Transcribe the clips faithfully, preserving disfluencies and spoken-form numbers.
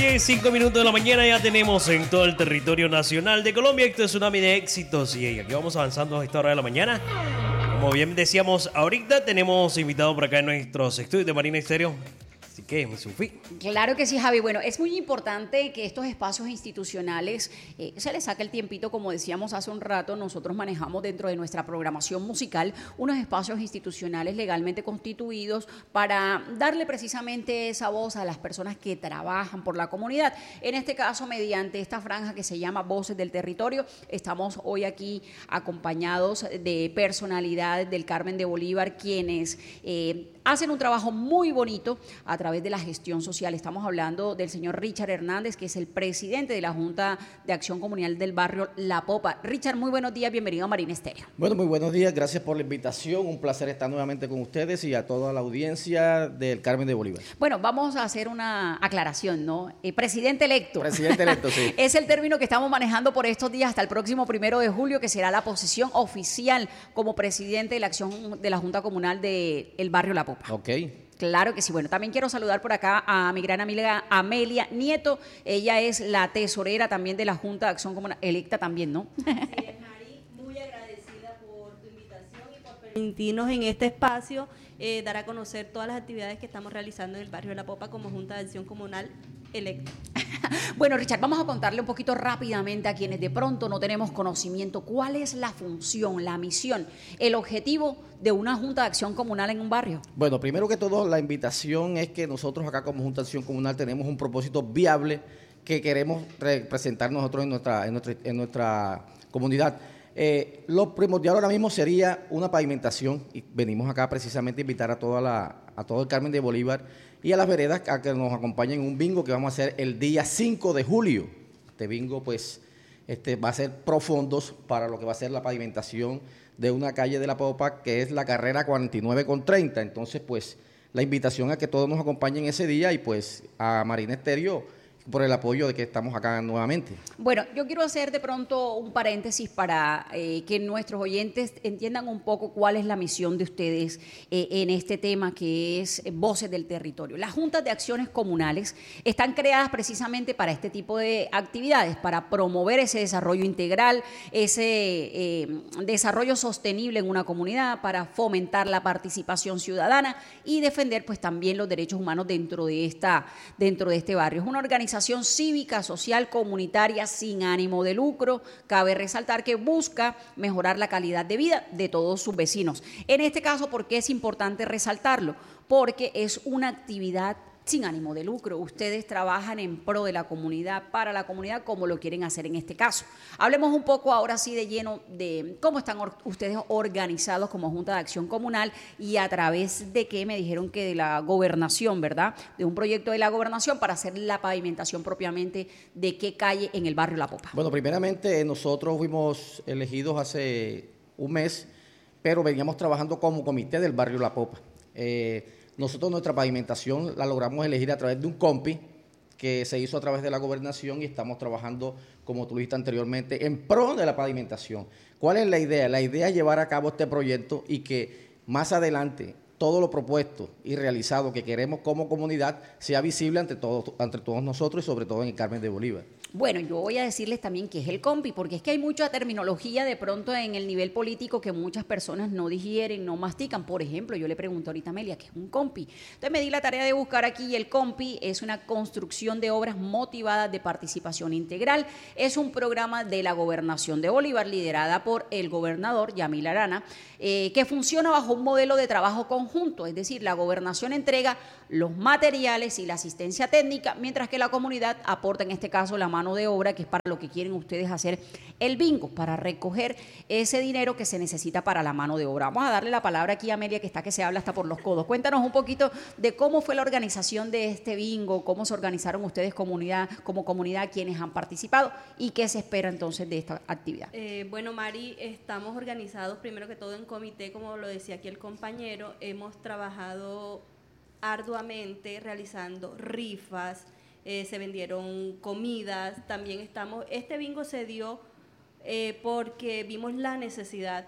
Cinco minutos de la mañana ya tenemos en todo el territorio nacional de Colombia. Esto es Tsunami de Éxitos y aquí vamos avanzando a esta hora de la mañana. Como bien decíamos ahorita, tenemos invitado por acá en nuestros estudios de Marina Estéreo. Así que, Sufi. Claro que sí, Javi. Bueno, es muy importante que estos espacios institucionales eh, se les saque el tiempito, como decíamos hace un rato. Nosotros manejamos dentro de nuestra programación musical unos espacios institucionales legalmente constituidos para darle precisamente esa voz a las personas que trabajan por la comunidad. En este caso, mediante esta franja que se llama Voces del Territorio, estamos hoy aquí acompañados de personalidades del Carmen de Bolívar, quienes eh, hacen un trabajo muy bonito a través de la gestión social. Estamos hablando del señor Richard Hernández, que es el presidente de la Junta de Acción Comunal del barrio La Popa. Richard, muy buenos días, bienvenido a Marina Estéreo. Bueno, muy buenos días, gracias por la invitación, un placer estar nuevamente con ustedes y a toda la audiencia del Carmen de Bolívar. Bueno, vamos a hacer una aclaración, ¿no? Eh, presidente electo. Presidente electo, sí. Es el término que estamos manejando por estos días hasta el próximo primero de julio, que será la posesión oficial como presidente de la acción de la Junta Comunal del barrio La Popa. Ok. Claro que sí. Bueno, también quiero saludar por acá a mi gran amiga Amelia Nieto. Ella es la tesorera también de la Junta de Acción Comunal, electa también, ¿no? Así es, Mari, muy agradecida por tu invitación y por permitirnos en este espacio eh, dar a conocer todas las actividades que estamos realizando en el barrio de La Popa como Junta de Acción Comunal electa. Bueno, Richard, vamos a contarle un poquito rápidamente a quienes de pronto no tenemos conocimiento cuál es la función, la misión, el objetivo de una Junta de Acción Comunal en un barrio. Bueno, primero que todo, la invitación es que nosotros acá como Junta de Acción Comunal tenemos un propósito viable que queremos representar nosotros en nuestra, en nuestra, en nuestra comunidad. Eh, lo primordial ahora mismo sería una pavimentación y venimos acá precisamente a invitar a, toda la, a todo el Carmen de Bolívar y a las veredas a que nos acompañen en un bingo que vamos a hacer el día cinco de julio. Este bingo pues este, va a ser profundos para lo que va a ser la pavimentación de una calle de La Popa que es la carrera cuarenta y nueve con treinta. Entonces pues la invitación a que todos nos acompañen ese día y pues a Marina Estéreo por el apoyo de que estamos acá nuevamente. Bueno, yo quiero hacer de pronto un paréntesis para eh, que nuestros oyentes entiendan un poco cuál es la misión de ustedes eh, en este tema que es eh, Voces del Territorio. Las juntas de acciones comunales están creadas precisamente para este tipo de actividades, para promover ese desarrollo integral, ese eh, desarrollo sostenible en una comunidad, para fomentar la participación ciudadana y defender pues también los derechos humanos dentro de, esta, dentro de este barrio. Es una organización cívica, social, comunitaria, sin ánimo de lucro. Cabe resaltar que busca mejorar la calidad de vida de todos sus vecinos. En este caso, ¿por qué es importante resaltarlo? Porque es una actividad sin ánimo de lucro. Ustedes trabajan en pro de la comunidad, para la comunidad, como lo quieren hacer en este caso. Hablemos un poco ahora sí de lleno de cómo están or- ustedes organizados como Junta de Acción Comunal y a través de qué me dijeron que de la gobernación, ¿verdad? De un proyecto de la gobernación para hacer la pavimentación propiamente de qué calle en el barrio La Popa. Bueno, primeramente nosotros fuimos elegidos hace un mes, pero veníamos trabajando como comité del barrio La Popa. Eh, Nosotros nuestra pavimentación la logramos elegir a través de un compi que se hizo a través de la gobernación y estamos trabajando, como tú dijiste anteriormente, en pro de la pavimentación. ¿Cuál es la idea? La idea es llevar a cabo este proyecto y que más adelante todo lo propuesto y realizado que queremos como comunidad sea visible ante todos, ante todos nosotros y sobre todo en el Carmen de Bolívar. Bueno, yo voy a decirles también qué es el compi, porque es que hay mucha terminología de pronto en el nivel político que muchas personas no digieren, no mastican. Por ejemplo, yo le pregunto ahorita a Amelia, ¿qué es un compi? Entonces me di la tarea de buscar aquí y el compi es una construcción de obras motivadas de participación integral. Es un programa de la Gobernación de Bolívar, liderada por el gobernador Yamil Arana, eh, que funciona bajo un modelo de trabajo conjunto, es decir, la gobernación entrega los materiales y la asistencia técnica, mientras que la comunidad aporta en este caso la mano de obra, que es para lo que quieren ustedes hacer el bingo, para recoger ese dinero que se necesita para la mano de obra. Vamos a darle la palabra aquí a Amelia, que está que se habla hasta por los codos. Cuéntanos un poquito de cómo fue la organización de este bingo, cómo se organizaron ustedes comunidad, como comunidad, quienes han participado y qué se espera entonces de esta actividad. Eh, bueno, Mari, estamos organizados primero que todo en comité, como lo decía aquí el compañero. Hemos trabajado arduamente realizando rifas, eh, se vendieron comidas, también estamos, este bingo se dio eh, porque vimos la necesidad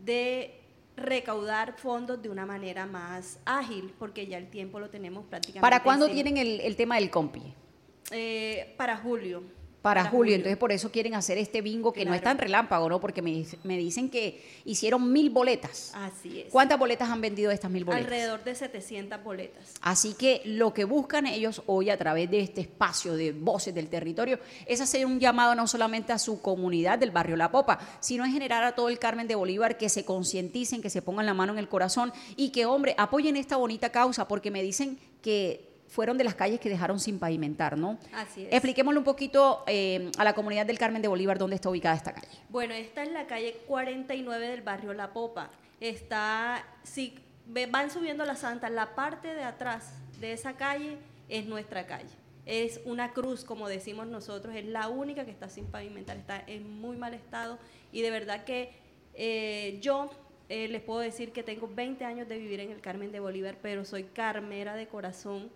de recaudar fondos de una manera más ágil, porque ya el tiempo lo tenemos prácticamente. ¿Para cuándo encima. tienen el, el tema del compi? Eh, para julio. Para, Para julio. julio. Entonces por eso quieren hacer este bingo que no es Claro. tan relámpago, ¿no? Porque me, me dicen que hicieron mil boletas. Así es. ¿Cuántas boletas han vendido de estas mil boletas? Alrededor de setecientas boletas. Así que lo que buscan ellos hoy a través de este espacio de Voces del Territorio es hacer un llamado no solamente a su comunidad del barrio La Popa, sino en general a todo el Carmen de Bolívar que se concienticen, que se pongan la mano en el corazón y que, hombre, apoyen esta bonita causa, porque me dicen que fueron de las calles que dejaron sin pavimentar, ¿no? Así es. Expliquémosle un poquito eh, a la comunidad del Carmen de Bolívar dónde está ubicada esta calle. Bueno, esta es la calle cuarenta y nueve del barrio La Popa. Está, si ve- van subiendo la Santa, la parte de atrás de esa calle es nuestra calle. Es una cruz, como decimos nosotros, es la única que está sin pavimentar, está en muy mal estado y de verdad que eh, yo eh, les puedo decir que tengo veinte años de vivir en el Carmen de Bolívar, pero soy carmera de corazón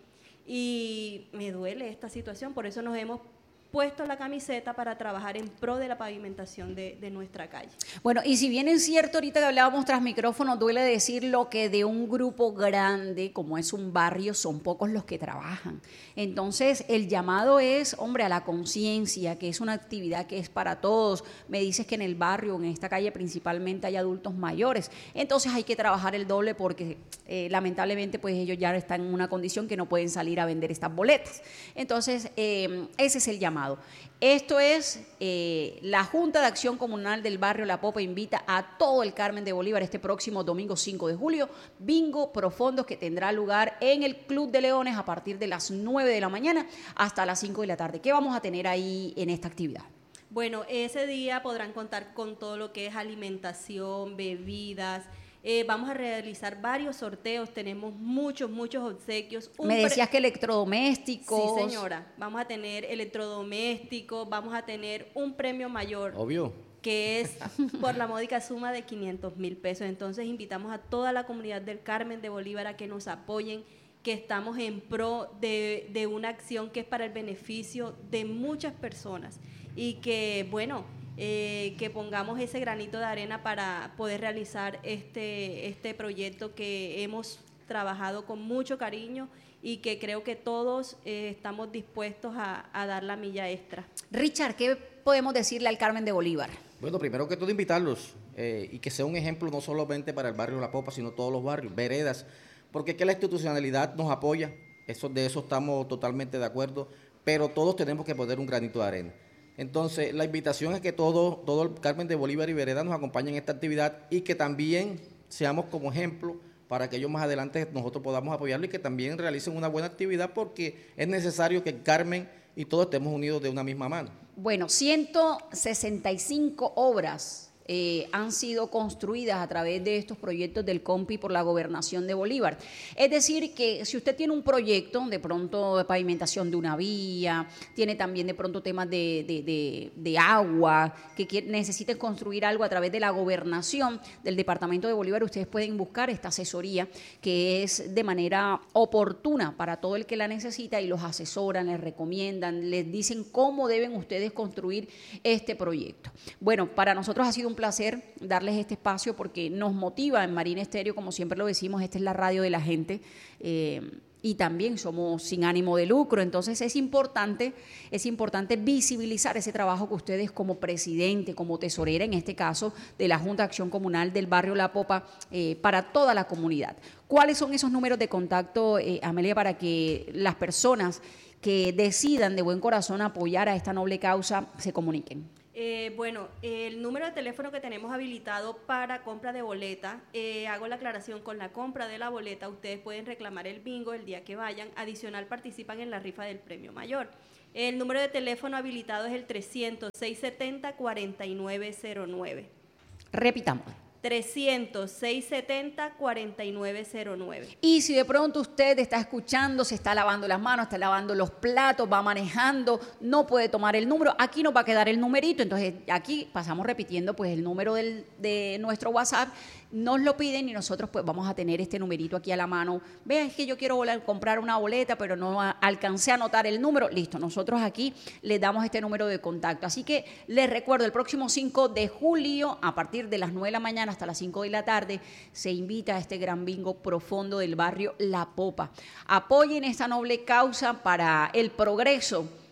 y me duele esta situación, por eso nos hemos puesto la camiseta para trabajar en pro de la pavimentación de, de nuestra calle. Bueno, y si bien es cierto, ahorita que hablábamos tras micrófono, duele decir lo que de un grupo grande, como es un barrio, son pocos los que trabajan. Entonces, el llamado es, hombre, a la conciencia, que es una actividad que es para todos. Me dices que en el barrio, en esta calle principalmente, hay adultos mayores. Entonces, hay que trabajar el doble porque, eh, lamentablemente, pues ellos ya están en una condición que no pueden salir a vender estas boletas. Entonces, eh, ese es el llamado. Esto es, eh, la Junta de Acción Comunal del Barrio La Popa invita a todo el Carmen de Bolívar este próximo domingo cinco de julio, bingo profundos que tendrá lugar en el Club de Leones a partir de las nueve de la mañana hasta las cinco de la tarde. ¿Qué vamos a tener ahí en esta actividad? Bueno, ese día podrán contar con todo lo que es alimentación, bebidas. Eh, vamos a realizar varios sorteos, tenemos muchos, muchos obsequios. Un Me pre- decías que electrodomésticos. Sí, señora. Vamos a tener electrodomésticos, vamos a tener un premio mayor. Obvio. Que es por la módica suma de quinientos mil pesos. Entonces invitamos a toda la comunidad del Carmen de Bolívar a que nos apoyen, que estamos en pro de, de una acción que es para el beneficio de muchas personas y que, bueno, eh, que pongamos ese granito de arena para poder realizar este, este proyecto que hemos trabajado con mucho cariño y que creo que todos eh, estamos dispuestos a, a dar la milla extra. Richard, ¿qué podemos decirle al Carmen de Bolívar? Bueno, primero que todo invitarlos eh, y que sea un ejemplo no solamente para el barrio La Popa, sino todos los barrios, veredas, porque es que la institucionalidad nos apoya, eso, de eso estamos totalmente de acuerdo, pero todos tenemos que poner un granito de arena. Entonces, la invitación es que todo, todo el Carmen de Bolívar y Vereda nos acompañen en esta actividad y que también seamos como ejemplo para que ellos más adelante nosotros podamos apoyarlo y que también realicen una buena actividad porque es necesario que el Carmen y todos estemos unidos de una misma mano. Bueno, ciento sesenta y cinco obras eh, han sido construidas a través de estos proyectos del COMPI por la Gobernación de Bolívar. Es decir, que si usted tiene un proyecto, de pronto de pavimentación de una vía, tiene también de pronto temas de, de, de, de agua, que quiere, necesite construir algo a través de la Gobernación del Departamento de Bolívar, ustedes pueden buscar esta asesoría que es de manera oportuna para todo el que la necesita y los asesoran, les recomiendan, les dicen cómo deben ustedes construir este proyecto. Bueno, para nosotros ha sido un placer darles este espacio porque nos motiva en Marina Estéreo, como siempre lo decimos, esta es la radio de la gente eh, y también somos sin ánimo de lucro, entonces es importante, es importante visibilizar ese trabajo que ustedes como presidente, como tesorera en este caso de la Junta de Acción Comunal del Barrio La Popa eh, para toda la comunidad. ¿Cuáles son esos números de contacto, eh, Amelia, para que las personas que decidan de buen corazón apoyar a esta noble causa se comuniquen? Eh, bueno, el número de teléfono que tenemos habilitado para compra de boleta, eh, hago la aclaración, con la compra de la boleta ustedes pueden reclamar el bingo el día que vayan, adicional participan en la rifa del premio mayor. El número de teléfono habilitado es el trescientos, seiscientos setenta, cuarenta y nueve cero nueve. Repitamos. trescientos, seiscientos setenta, cuarenta y nueve cero nueve. Y si de pronto usted está escuchando, se está lavando las manos, está lavando los platos, va manejando, no puede tomar el número, aquí nos va a quedar el numerito, entonces aquí pasamos repitiendo pues el número del, de nuestro WhatsApp, nos lo piden y nosotros pues vamos a tener este numerito aquí a la mano. Vea, es que yo quiero volar, comprar una boleta, pero no a, alcancé a anotar el número. Listo, nosotros aquí les damos este número de contacto. Así que les recuerdo, el próximo cinco de julio, a partir de las nueve de la mañana hasta las cinco de la tarde, se invita a este gran bingo profundo del barrio La Popa. Apoyen esta noble causa para el progreso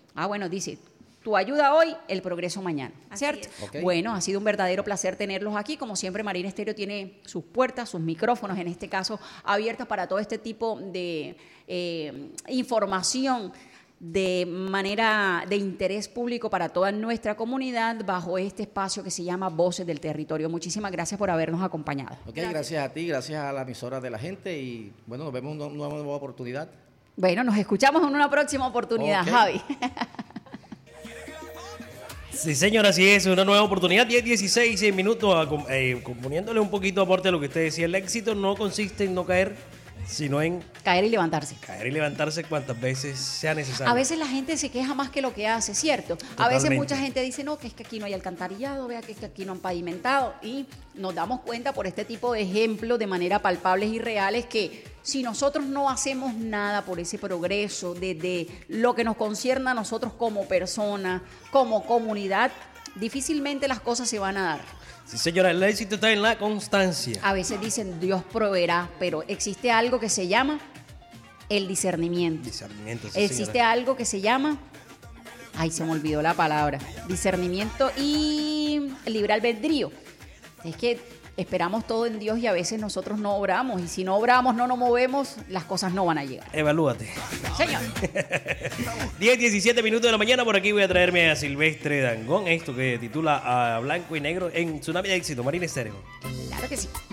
Ah, bueno, dice, tu ayuda hoy, el progreso mañana, Así ¿cierto? es. Ok. Bueno, ha sido un verdadero placer tenerlos aquí. Como siempre, Marina Estéreo tiene sus puertas, sus micrófonos, en este caso, abiertos para todo este tipo de eh, información de manera de interés público para toda nuestra comunidad bajo este espacio que se llama Voces del Territorio. Muchísimas gracias por habernos acompañado. Ok, Gracias. gracias a ti, gracias a la emisora de la gente y bueno, nos vemos en una nueva, nueva oportunidad. Bueno, nos escuchamos en una próxima oportunidad, Ok. Javi. Sí, señor, así es, una nueva oportunidad, diez, dieciséis minutos, acom- eh, poniéndole un poquito aparte a lo que usted decía, el éxito no consiste en no caer, sino en Caer y levantarse. caer y levantarse cuantas veces sea necesario. A veces la gente se queja más que lo que hace, ¿cierto? A veces Totalmente. mucha gente dice, no, que es que aquí no hay alcantarillado, vea que es que aquí no han pavimentado. Y nos damos cuenta por este tipo de ejemplos de manera palpables y reales que si nosotros no hacemos nada por ese progreso, desde lo que nos concierne a nosotros como persona, como comunidad, difícilmente las cosas se van a dar. Sí, señora, el éxito está en la constancia. A veces dicen, Dios proveerá, pero existe algo que se llama el discernimiento. Discernimiento, sí, Existe señora. algo que se llama, ay, se me olvidó la palabra, discernimiento y libre albedrío. Es que esperamos todo en Dios y a veces nosotros no obramos. Y si no obramos, no nos movemos, las cosas no van a llegar. Evalúate. Señor. diez, diecisiete minutos de la mañana, por aquí voy a traerme a Silvestre Dangón, esto que titula a Blanco y Negro en Tsunami de Éxito, Marina Estéreo. Claro que sí.